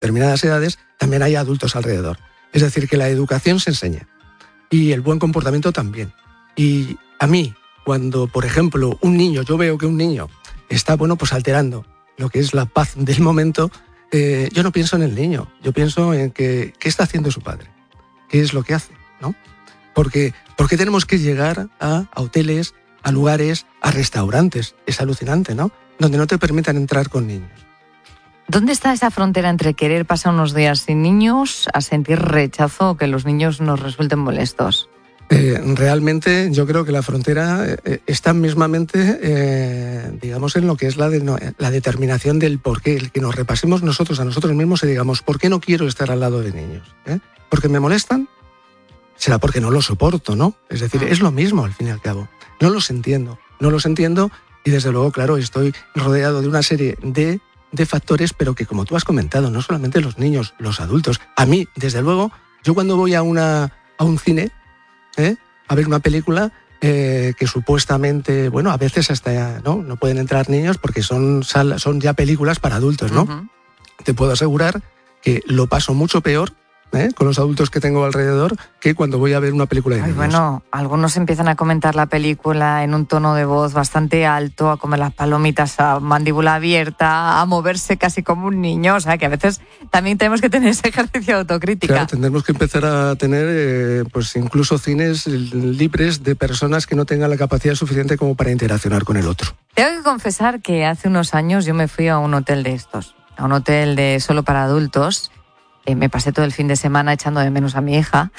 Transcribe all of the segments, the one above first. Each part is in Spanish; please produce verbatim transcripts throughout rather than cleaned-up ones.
determinadas edades, también hay adultos alrededor. Es decir, que la educación se enseña y el buen comportamiento también. Y a mí, cuando, por ejemplo, un niño, yo veo que un niño está, bueno, pues alterando lo que es la paz del momento, eh, yo no pienso en el niño, yo pienso en que, qué está haciendo su padre, qué es lo que hace, ¿no? Porque, ¿por qué tenemos que llegar a, a hoteles, a lugares, a restaurantes? Es alucinante, ¿no? Donde no te permitan entrar con niños. ¿Dónde está esa frontera entre querer pasar unos días sin niños a sentir rechazo o que los niños nos resulten molestos? Eh, realmente yo creo que la frontera eh, está mismamente, eh, digamos, en lo que es la, de, no, la determinación del por qué, el que nos repasemos nosotros a nosotros mismos y digamos, ¿por qué no quiero estar al lado de niños? ¿Eh? ¿Porque me molestan? Será porque no lo soporto, ¿no? Es decir, es lo mismo al fin y al cabo. No los entiendo, no los entiendo y desde luego, claro, estoy rodeado de una serie de, de factores, pero que como tú has comentado, no solamente los niños, los adultos. A mí, desde luego, yo cuando voy a, una, a un cine, ¿eh? a ver una película eh, que supuestamente, bueno, a veces hasta no, no pueden entrar niños porque son, sal, son ya películas para adultos, ¿no? Uh-huh. Te puedo asegurar que lo paso mucho peor ¿eh? con los adultos que tengo alrededor que cuando voy a ver una película de Ay, niños. Bueno, algunos empiezan a comentar la película en un tono de voz bastante alto, a comer las palomitas a mandíbula abierta, a moverse casi como un niño, o sea que a veces también tenemos que tener ese ejercicio de autocrítica. Claro, tendremos que empezar a tener eh, pues incluso cines libres de personas que no tengan la capacidad suficiente como para interaccionar con el otro. Tengo que confesar que hace unos años yo me fui a un hotel de estos, a un hotel de solo para adultos. Eh, me pasé todo el fin de semana echando de menos a mi hija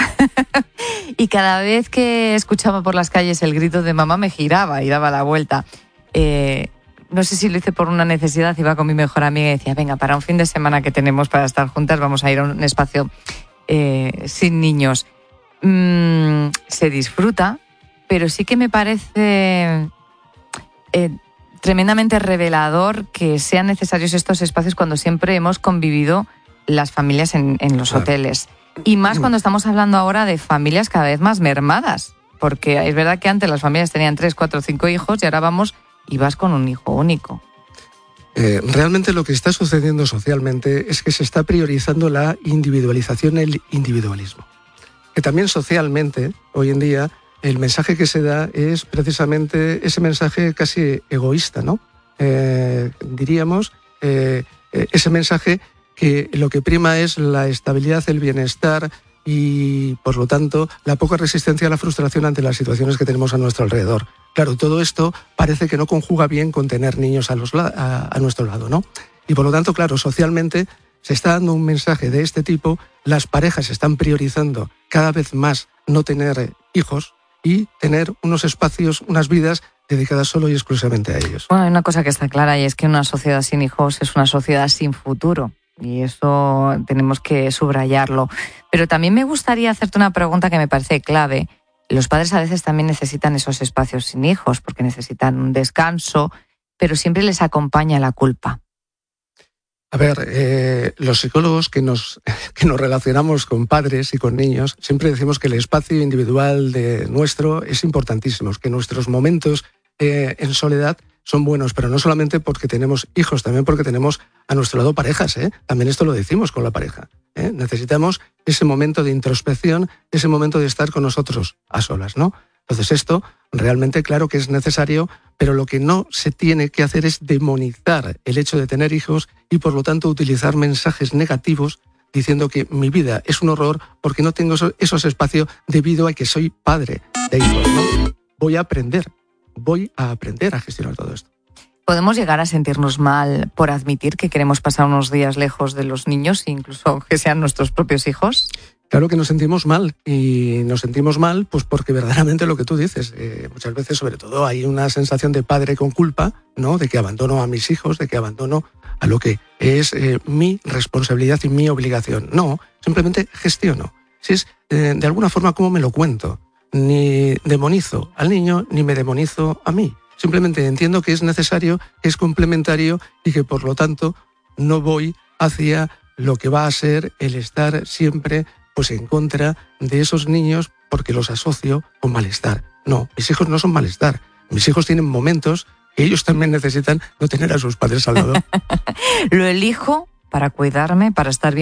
y cada vez que escuchaba por las calles el grito de mamá me giraba y daba la vuelta. Eh, no sé si lo hice por una necesidad, iba con mi mejor amiga y decía, venga, para un fin de semana que tenemos para estar juntas vamos a ir a un espacio eh, sin niños. Mm, se disfruta, pero sí que me parece eh, tremendamente revelador que sean necesarios estos espacios cuando siempre hemos convivido las familias en, en los claro. hoteles. Y más cuando estamos hablando ahora de familias cada vez más mermadas. Porque es verdad que antes las familias tenían tres, cuatro, cinco hijos y ahora vamos y vas con un hijo único. Eh, realmente lo que está sucediendo socialmente es que se está priorizando la individualización, el individualismo. Que también socialmente, hoy en día, el mensaje que se da es precisamente ese mensaje casi egoísta, ¿no? Eh, diríamos, eh, ese mensaje que lo que prima es la estabilidad, el bienestar y, por lo tanto, la poca resistencia a la frustración ante las situaciones que tenemos a nuestro alrededor. Claro, todo esto parece que no conjuga bien con tener niños a, los, a, a nuestro lado, ¿no? Y, por lo tanto, claro, socialmente se está dando un mensaje de este tipo, las parejas están priorizando cada vez más no tener hijos y tener unos espacios, unas vidas dedicadas solo y exclusivamente a ellos. Bueno, hay una cosa que está clara y es que una sociedad sin hijos es una sociedad sin futuro. Y eso tenemos que subrayarlo. Pero también me gustaría hacerte una pregunta que me parece clave. Los padres a veces también necesitan esos espacios sin hijos porque necesitan un descanso, pero siempre les acompaña la culpa. A ver, eh, los psicólogos que nos, que nos relacionamos con padres y con niños, siempre decimos que el espacio individual de nuestro es importantísimo, que nuestros momentos eh, en soledad son buenos, pero no solamente porque tenemos hijos, también porque tenemos a nuestro lado parejas, ¿eh? También esto lo decimos con la pareja, ¿eh? Necesitamos ese momento de introspección, ese momento de estar con nosotros a solas, ¿no? Entonces esto realmente claro que es necesario, pero lo que no se tiene que hacer es demonizar el hecho de tener hijos y por lo tanto utilizar mensajes negativos diciendo que mi vida es un horror porque no tengo esos espacios debido a que soy padre de hijos, ¿no? Voy a aprender. Voy a aprender a gestionar todo esto. ¿Podemos llegar a sentirnos mal por admitir que queremos pasar unos días lejos de los niños, incluso que sean nuestros propios hijos? Claro que nos sentimos mal y nos sentimos mal pues porque verdaderamente lo que tú dices, eh, muchas veces sobre todo hay una sensación de padre con culpa, ¿no? De que abandono a mis hijos, de que abandono a lo que es eh, mi responsabilidad y mi obligación. No, simplemente gestiono. Si es eh, de alguna forma como me lo cuento. Ni demonizo al niño, ni me demonizo a mí. Simplemente entiendo que es necesario, que es complementario y que, por lo tanto, no voy hacia lo que va a ser el estar siempre pues, en contra de esos niños porque los asocio con malestar. No, mis hijos no son malestar. Mis hijos tienen momentos que ellos también necesitan no tener a sus padres al lado. Lo elijo para cuidarme, para estar bien.